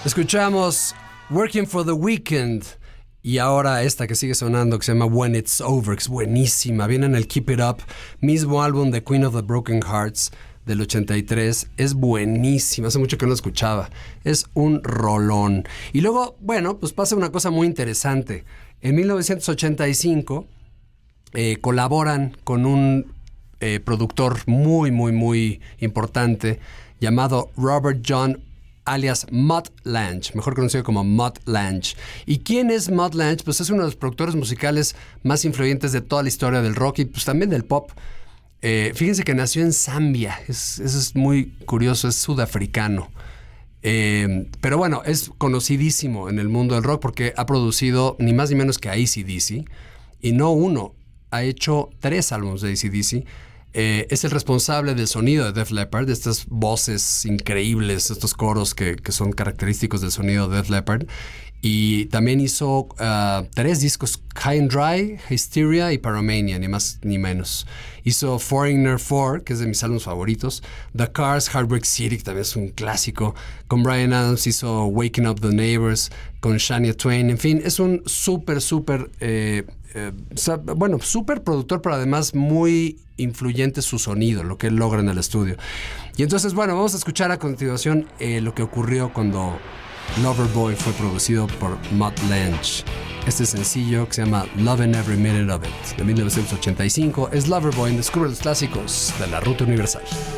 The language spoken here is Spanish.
Escuchamos Working for the Weekend y ahora esta que sigue sonando que se llama When It's Over, que es buenísima. Viene en el Keep It Up, mismo álbum de Queen of the Broken Hearts del 83. Es buenísima, hace mucho que no la escuchaba. Es un rolón. Y luego, bueno, pues pasa una cosa muy interesante. En 1985 colaboran con un productor muy importante llamado Robert John alias Mutt Lange, mejor conocido como Mutt Lange. ¿Y quién es Mutt Lange? Pues es uno de los productores musicales más influyentes de toda la historia del rock y pues también del pop. Fíjense que nació en Zambia, eso es muy curioso, es sudafricano. Pero bueno, es conocidísimo en el mundo del rock porque ha producido ni más ni menos que a AC/DC, y no uno, ha hecho 3 álbumes de AC/DC. Es el responsable del sonido de Def Leppard, de estas voces increíbles, estos coros que son característicos del sonido de Def Leppard. Y también hizo 3 discos, High and Dry, Hysteria y Pyromania, ni más ni menos. Hizo Foreigner 4, que es de mis álbumes favoritos. The Cars, Heartbreak City, que también es un clásico. Con Bryan Adams hizo Waking Up the Neighbors, con Shania Twain. En fin, es un súper productor, pero además muy influyente su sonido, lo que él logra en el estudio. Y entonces, bueno, vamos a escuchar a continuación lo que ocurrió cuando Loverboy fue producido por Mutt Lange. Este sencillo que se llama Lovin' Every Minute of It, de 1985, es Loverboy en Descubre los Clásicos de la Ruta Universal.